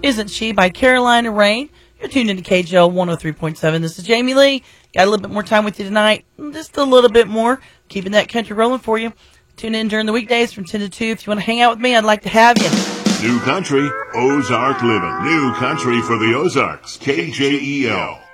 Isn't She by Carolina Rain. You're tuned into KGL 103.7. This is Jamie Lee. Got a little bit more time with you tonight. Just a little bit more. Keeping that country rolling for you. Tune in during the weekdays from 10 to 2. If you want to hang out with me, I'd like to have you. New country, Ozark living. New country for the Ozarks. KJEL.